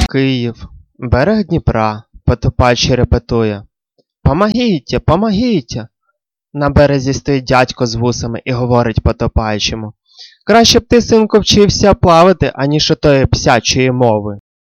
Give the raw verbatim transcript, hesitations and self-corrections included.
Київ, берег Дніпра, Потопаючий репетує: «Помогіть, помогіть!» На березі стоїть дядько з вусами і говорить Потопаючому: «Краще б ти, синку, вчився плавати, аніж отої псячої мови».